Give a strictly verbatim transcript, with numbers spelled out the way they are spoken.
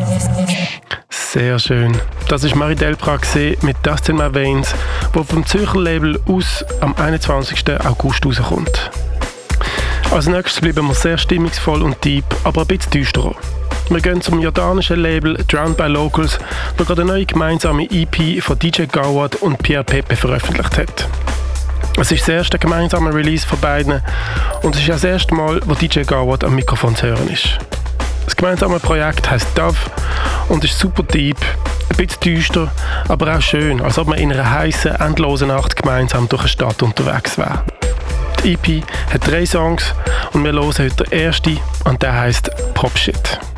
Sehr schön. Das war Marie Delbras mit «Dust in My Veins», wo vom Zürcher Label «Aus» am einundzwanzigsten August rauskommt. Als nächstes bleiben wir sehr stimmungsvoll und deep, aber ein bisschen düsterer. Wir gehen zum jordanischen Label Drowned by Locals, das gerade eine neue gemeinsame E P von D J Gawad und Pierre Pepe veröffentlicht hat. Es ist das erste gemeinsame Release von beiden und es ist das erste Mal, wo D J Gawad am Mikrofon zu hören ist. Das gemeinsame Projekt heisst Dove und ist super deep, ein bisschen düster, aber auch schön, als ob man in einer heißen, endlosen Nacht gemeinsam durch eine Stadt unterwegs wäre. Die E P hat drei Songs und wir hören heute den ersten und der heisst Pop Shit.